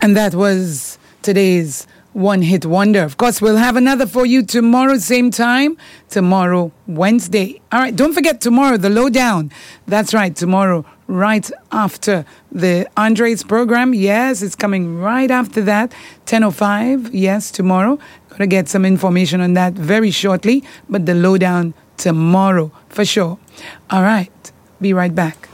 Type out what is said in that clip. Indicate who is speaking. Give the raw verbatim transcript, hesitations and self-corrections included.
Speaker 1: And that was today's One Hit Wonder. Of course, we'll have another for you tomorrow, same time. Tomorrow, Wednesday. All right, don't forget tomorrow, the Lowdown. That's right, tomorrow, right after the Andres program. Yes, it's coming right after that, ten oh five. Yes, tomorrow. Going to get some information on that very shortly. But the Lowdown tomorrow, for sure. All right, be right back.